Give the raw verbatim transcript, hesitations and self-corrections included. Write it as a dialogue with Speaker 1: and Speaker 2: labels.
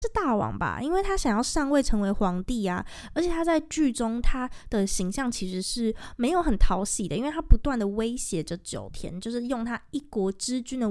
Speaker 1: 是大王吧，因为他想要上位成为皇帝啊，而且他在剧中他的形象其实是没有很讨喜的，因为他不断的威胁着九田，就是用他一国之君的